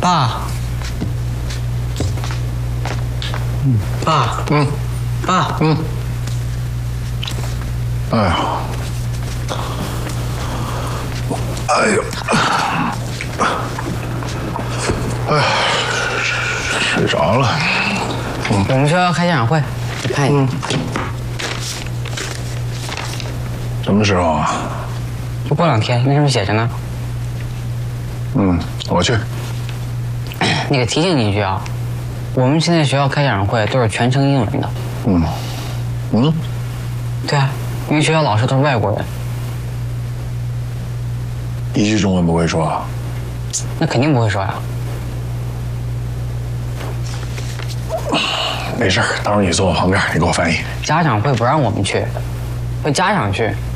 爸，爸，爸， 哎呀，哎呦，哎呀，睡着了。 我们学校要开家长会，你看一下。 什么时候啊？ 就过2天，那上面写着呢。 我去。 那个提醒你一句啊，我们现在学校开家长会都是全程英文的。对啊，因为学校老师都是外国人。 一句中文不会说啊？ 那肯定不会说呀。 没事儿，到时候你坐我旁边，你给我翻译。 家长会不让我们去，会家长去。